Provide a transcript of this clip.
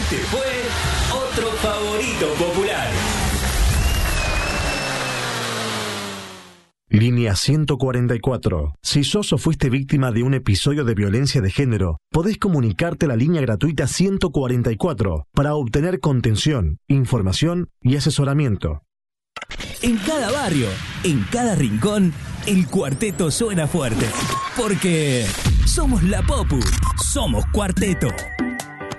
Este fue otro favorito popular. Línea 144. Si sos o fuiste víctima de un episodio de violencia de género, podés comunicarte a la línea gratuita 144 para obtener contención, información y asesoramiento. En cada barrio, en cada rincón, el cuarteto suena fuerte. Porque somos la Popu, somos Cuarteto.